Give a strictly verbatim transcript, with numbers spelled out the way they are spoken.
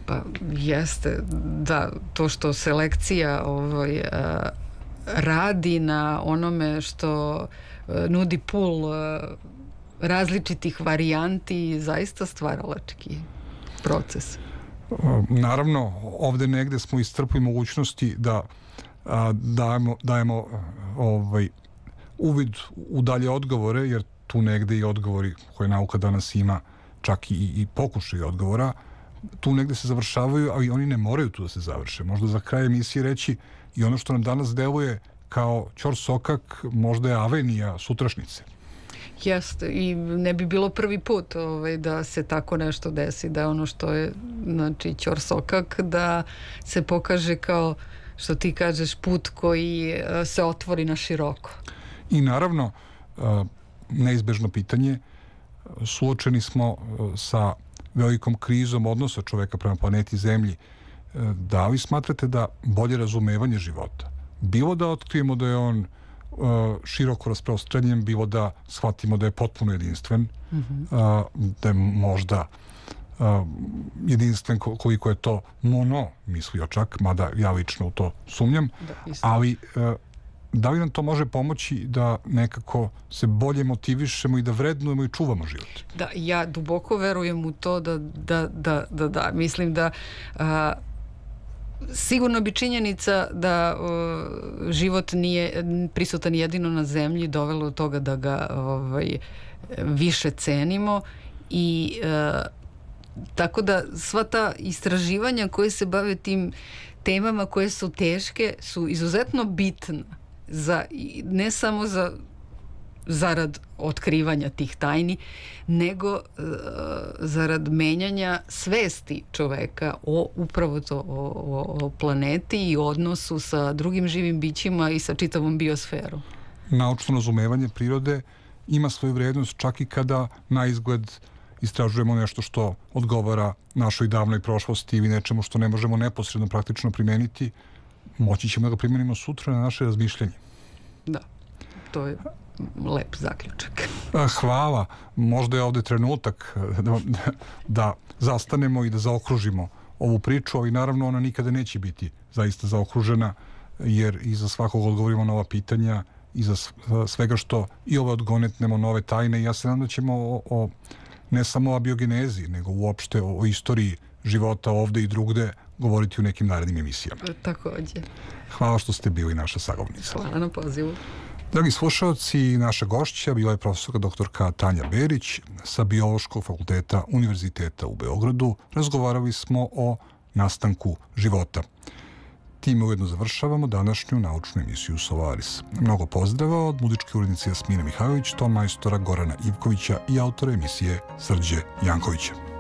Pa jeste, da, to što selekcija ovaj, a, radi na onome što a, nudi pul a, različitih varijanti, zaista stvaralački proces. Naravno, ovde negde smo iscrpili mogućnosti da a, dajemo, dajemo ovaj, uvid u dalje odgovore, jer tu negde i odgovori koje nauka danas ima, čak i, i pokušaj odgovora, tu negde se završavaju, ali oni ne moraju tu da se završe. Možda za kraj emisije reći i ono što nam danas deluje kao ćorsokak, možda je avenija sutrašnjice. Jeste, i ne bi bilo prvi put ovaj, da se tako nešto desi, da ono što je, znači, ćorsokak, da se pokaže kao, što ti kažeš, put koji se otvori na široko. I naravno, neizbežno pitanje, suočeni smo sa velikom krizom odnosa čoveka prema planeti Zemlji. Da li smatrate da bolje razumevanje života, bilo da otkrijemo da je on široko rasprostranjen, bilo da shvatimo da je potpuno jedinstven, mm-hmm. da je možda jedinstven koliko je to mono mislio čak, mada ja lično u to sumnjam, da, ali da li nam to može pomoći da nekako se bolje motivišemo i da vrednujemo i čuvamo život? Da, ja duboko verujem u to da da, da, da, da. Mislim da a, sigurno bi činjenica da uh, život nije prisutan jedino na zemlji dovelo do toga da ga ovaj, više cenimo i uh, tako da sva ta istraživanja koje se bave tim temama koje su teške su izuzetno bitna za, ne samo za zarad otkrivanja tih tajni, nego uh, zarad menjanja svesti čoveka o upravo to, o, o, o planeti i odnosu sa drugim živim bićima i sa čitavom biosferom. Naučno razumevanje prirode ima svoju vrednost čak i kada na izgled istražujemo nešto što odgovara našoj davnoj prošlosti ili nečemu što ne možemo neposredno praktično primeniti, moći ćemo da ga primenimo sutra na naše razmišljanje. Da, to je lep zaključak. Hvala. Možda je ovde trenutak da, da zastanemo i da zaokružimo ovu priču, ali naravno ona nikada neće biti zaista zaokružena, jer iza svakog odgovorimo na ova pitanja, iza svega što i ove odgonetnemo nove tajne. I ja se nadam da ćemo o, o, ne samo o abiogenezi, nego uopšte o, o istoriji života ovde i drugde govoriti u nekim narednim emisijama. Takođe. Hvala što ste bili naša sagovornica. Hvala na pozivu. Dragi slušalci, naša gošća bila je profesorka doktorka Tanja Berić sa Biološkog fakulteta Univerziteta u Beogradu. Razgovarali smo o nastanku života. Time ujedno završavamo današnju naučnu emisiju Solaris. Mnogo pozdrava od muzičke urednice Jasmine Mihajlović, ton majstora Gorana Ivkovića i autora emisije Srđe Jankovića.